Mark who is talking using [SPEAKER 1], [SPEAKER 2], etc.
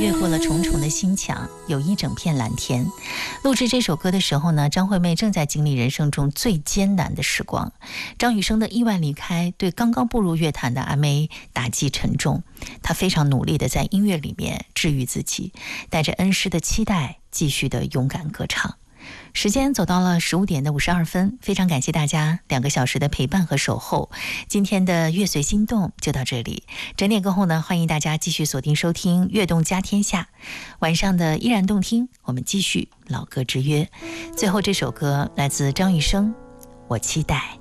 [SPEAKER 1] 越过了重重的心墙，有一整片蓝天。录制这首歌的时候呢，张惠妹正在经历人生中最艰难的时光。张雨生的意外离开对刚刚步入乐坛的阿妹打击沉重，她非常努力地在音乐里面治愈自己，带着恩师的期待继续的勇敢歌唱。时间走到了15点的52分，非常感谢大家2个小时的陪伴和守候。今天的乐随心动就到这里，整点过后呢，欢迎大家继续锁定收听悦动家天下，晚上的依然动听，我们继续老歌之约。最后这首歌来自张雨生，我期待。